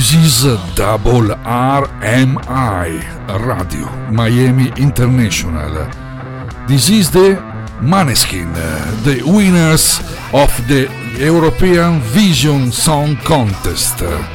This is Double RMI Radio Miami International. This is the Maneskin, the winners of the European Vision Song Contest.